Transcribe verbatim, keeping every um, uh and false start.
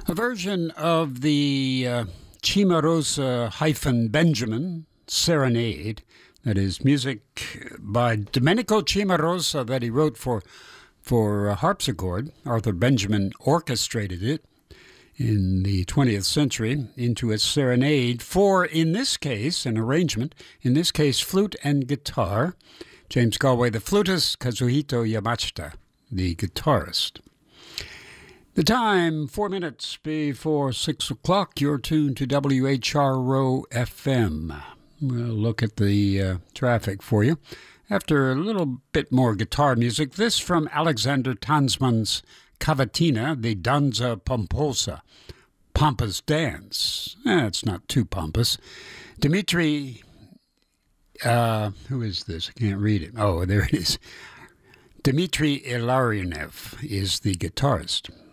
A version of the uh, Cimarosa-Benjamin Serenade, that is music by Domenico Cimarosa that he wrote for, for uh, harpsichord. Arthur Benjamin orchestrated it in the twentieth century into a serenade for, in this case, an arrangement, in this case, flute and guitar. James Galway, the flutist, Kazuhito Yamashita, the guitarist. The time, four minutes before six o'clock. You're tuned to W H R O F M. We'll look at the uh, traffic for you. After a little bit more guitar music, this from Alexander Tansman's Cavatina, the Danza Pomposa, Pompous Dance. Eh, it's not too pompous. Dmitri, uh, who is this? I can't read it. Oh, there it is. Dmitri Ilarionev is the guitarist.